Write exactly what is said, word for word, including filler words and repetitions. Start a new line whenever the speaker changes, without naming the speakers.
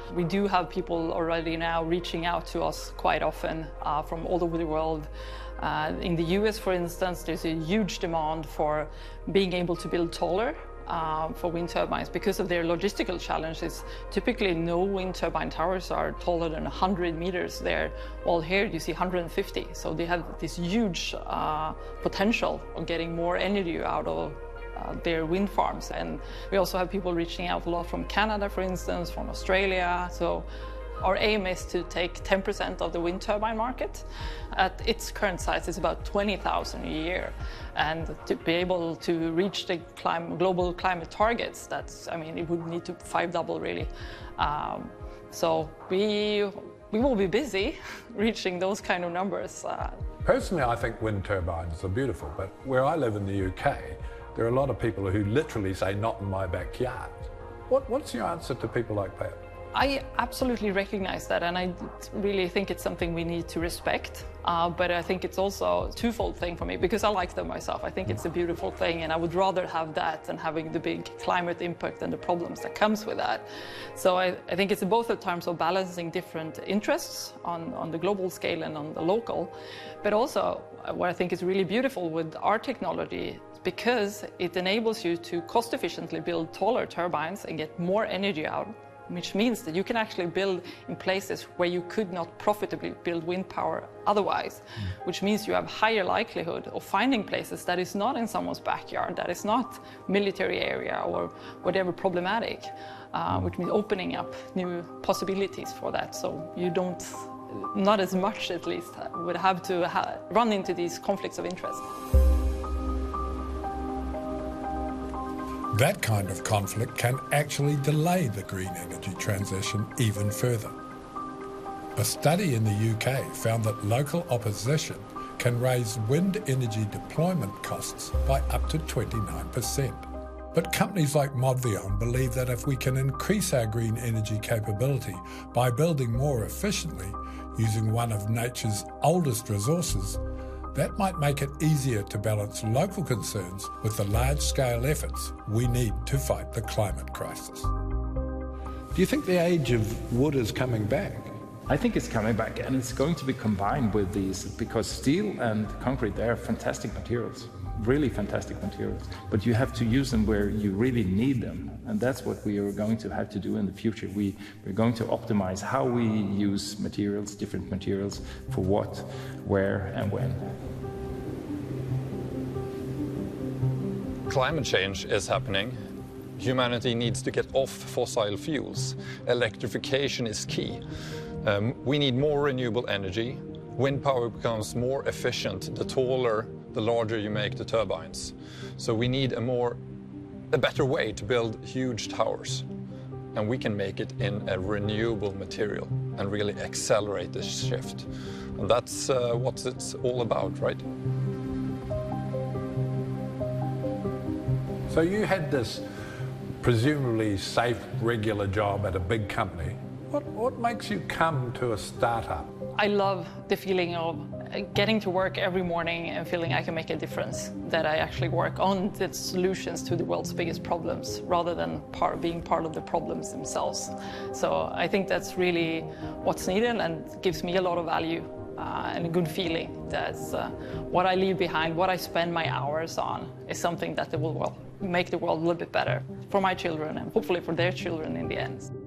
We do have people already now reaching out to us quite often uh, from all over the world. Uh, in the U S, for instance, there's a huge demand for being able to build taller uh, for wind turbines because of their logistical challenges. Typically, no wind turbine towers are taller than one hundred meters there, while here you see one hundred fifty. So they have this huge uh, potential of getting more energy out of uh, their wind farms. And we also have people reaching out a lot from Canada, for instance, from Australia. So our aim is to take ten percent of the wind turbine market. At its current size, it's about twenty thousand a year. And to be able to reach the clim global climate targets, that's, I mean, it would need to five double really. Um, so we, we will be busy reaching those kind of numbers. Uh,
Personally, I think wind turbines are beautiful, but where I live in the U K, there are a lot of people who literally say, not in my backyard. What, what's your answer to people like that?
I absolutely recognize that, and I really think it's something we need to respect. Uh, but I think it's also a twofold thing for me, because I like them myself. I think it's a beautiful thing, and I would rather have that than having the big climate impact and the problems that comes with that. So I, I think it's both in terms of balancing different interests on, on the global scale and on the local, but also what I think is really beautiful with our technology, because it enables you to cost efficiently build taller turbines and get more energy out, which means that you can actually build in places where you could not profitably build wind power otherwise, mm. which means you have higher likelihood of finding places that is not in someone's backyard, that is not military area or whatever problematic, uh, mm. which means opening up new possibilities for that. So you don't, not as much at least, would have to ha run into these conflicts of interest.
That kind of conflict can actually delay the green energy transition even further. A study in the U K found that local opposition can raise wind energy deployment costs by up to twenty-nine percent. But companies like Modvion believe that if we can increase our green energy capability by building more efficiently, using one of nature's oldest resources, that might make it easier to balance local concerns with the large-scale efforts we need to fight the climate crisis.
Do you think the age of wood is coming back?
I think it's coming back, and it's going to be combined with these, because steel and concrete, they are fantastic materials, really fantastic materials, but you have to use them where you really need them, and that's what we are going to have to do in the future. We, we're going to optimize how we use materials, different materials, for what, where, and when.
Climate change is happening. Humanity needs to get off fossil fuels. Electrification is key. Um, we need more renewable energy. Wind power becomes more efficient the taller, the larger you make the turbines. So we need a more, a better way to build huge towers. And we can make it in a renewable material and really accelerate this shift. And that's uh, what it's all about, right?
So you had this presumably safe, regular job at a big company. What, what makes you come to a startup?
I love the feeling of getting to work every morning and feeling I can make a difference, that I actually work on the solutions to the world's biggest problems rather than part, being part of the problems themselves. So I think that's really what's needed and gives me a lot of value uh, and a good feeling that uh, what I leave behind, what I spend my hours on, is something that will well, make the world a little bit better for my children and hopefully for their children in the end.